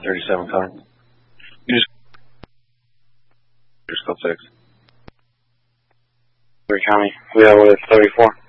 37 car. You just code 6. County, we are with 34.